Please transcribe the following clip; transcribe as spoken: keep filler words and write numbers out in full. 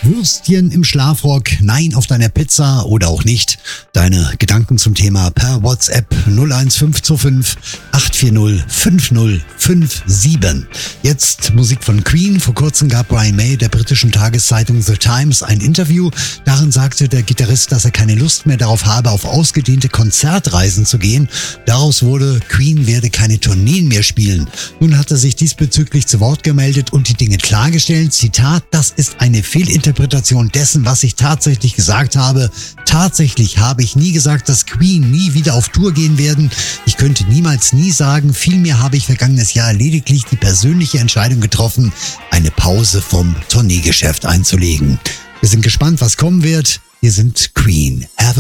Würstchen im Schlafrock, Nein auf deiner Pizza oder auch nicht. Deine Gedanken zum Thema per WhatsApp null eins fünf zwei fünf acht vier null fünf null fünf sieben. Jetzt Musik von Queen. Vor kurzem gab Brian May der britischen Tageszeitung The Times ein Interview. Darin sagte der Gitarrist, dass er keine Lust mehr darauf habe, auf ausgedehnte Konzertreisen zu gehen. Daraus wurde, Queen werde keine Tourneen mehr spielen. Nun hat er sich diesbezüglich zu Wort gemeldet und die Dinge klargestellt. Zitat, das ist eine Fehlinterpretation dessen, was ich tatsächlich gesagt habe. Tatsächlich habe ich nie gesagt, dass Queen nie wieder auf Tour gehen werden. Ich könnte niemals nie sagen. Vielmehr habe ich vergangenes Jahr lediglich die persönliche Entscheidung getroffen, eine Pause vom Tourneegeschäft einzulegen. Wir sind gespannt, was kommen wird. Wir sind Queen. Have a